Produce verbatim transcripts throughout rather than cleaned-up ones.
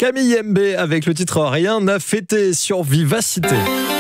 Camille M B avec le titre Rien à fêter sur Vivacité.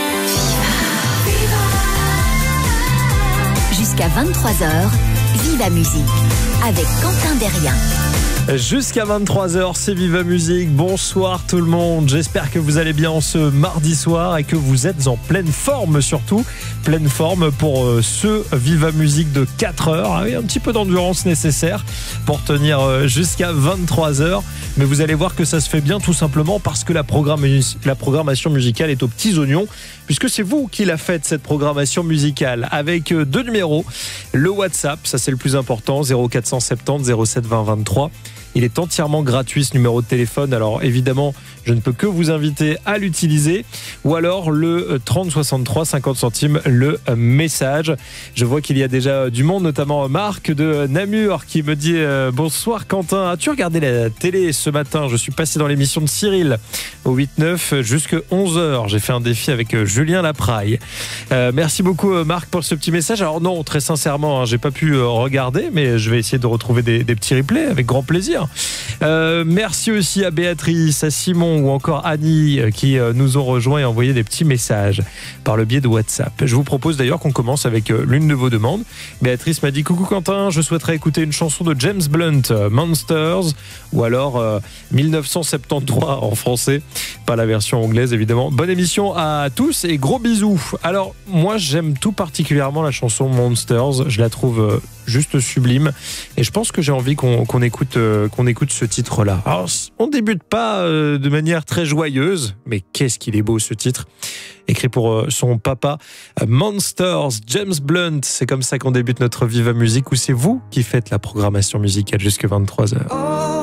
Jusqu'à vingt-trois heures, Viva Musique avec Quentin Derrien. Jusqu'à vingt-trois heures, c'est Viva Musique. Bonsoir tout le monde. J'espère que vous allez bien ce mardi soir et que vous êtes en pleine forme surtout. Pleine forme pour ce Viva Musique de quatre heures. Avec un petit peu d'endurance nécessaire pour tenir jusqu'à vingt-trois heures. Mais vous allez voir que ça se fait bien tout simplement parce que la, programme, la programmation musicale est aux petits oignons. Puisque c'est vous qui la faites cette programmation musicale avec deux numéros. Le WhatsApp, ça c'est le plus important, zéro quatre cent soixante-dix zéro sept vingt vingt-trois. Il est entièrement gratuit ce numéro de téléphone. Alors évidemment, je ne peux que vous inviter à l'utiliser. Ou alors le trente soixante-trois, cinquante centimes le message. Je vois qu'il y a déjà du monde, notamment Marc de Namur qui me dit euh, « Bonsoir Quentin, as-tu regardé la télé ce matin ? Je suis passé dans l'émission de Cyril au huit neuf jusqu'à onze heures. J'ai fait un défi avec Julien Lapraille. Euh, » Merci beaucoup Marc pour ce petit message. Alors non, très sincèrement, hein, j'ai pas pu regarder, mais je vais essayer de retrouver des, des petits replays avec grand plaisir. Euh, merci aussi à Béatrice, à Simon ou encore Annie qui nous ont rejoints et envoyé des petits messages par le biais de WhatsApp. Je vous propose d'ailleurs qu'on commence avec l'une de vos demandes. Béatrice m'a dit « Coucou Quentin, je souhaiterais écouter une chanson de James Blunt, Monsters, ou alors euh, mille neuf cent soixante-treize en français, pas la version anglaise évidemment. Bonne émission à tous et gros bisous. » Alors moi j'aime tout particulièrement la chanson Monsters, je la trouve euh, juste sublime et je pense que j'ai envie qu'on, qu'on écoute euh, qu'on écoute ce titre-là. Alors, on débute pas euh, de manière très joyeuse, mais qu'est-ce qu'il est beau ce titre. Écrit pour euh, son papa, euh, Monsters, James Blunt. C'est comme ça qu'on débute notre Viva Musique, où c'est vous qui faites la programmation musicale jusqu'à vingt-trois heures.